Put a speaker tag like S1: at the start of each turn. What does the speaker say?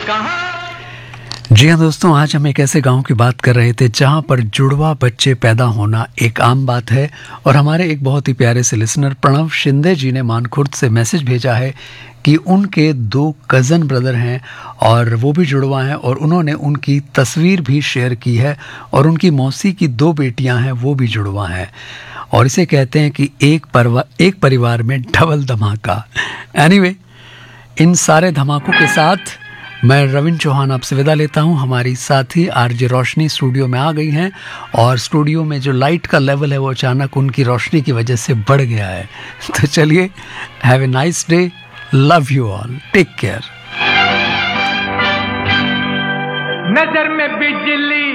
S1: जी हाँ दोस्तों, आज हम एक ऐसे गांव की बात कर रहे थे जहां पर जुड़वा बच्चे पैदा होना एक आम बात है। और हमारे एक बहुत ही प्यारे से लिसनर प्रणव शिंदे जी ने मानखुर्द से मैसेज भेजा है कि उनके 2 कज़न ब्रदर हैं और वो भी जुड़वा हैं, और उन्होंने उनकी तस्वीर भी शेयर की है, और उनकी मौसी की 2 बेटियां हैं, वो भी जुड़वा हैं। और इसे कहते हैं कि एक परिवार में डबल धमाका। एनीवे, इन सारे धमाकों के साथ मैं रविंद्र चौहान आपसे विदा लेता हूं। हमारी साथी आरजे रोशनी स्टूडियो में आ गई हैं, और स्टूडियो में जो लाइट का लेवल है वो अचानक उनकी रोशनी की वजह से बढ़ गया है। तो चलिए, have a nice day, love you all, take care.
S2: नजर में बिजली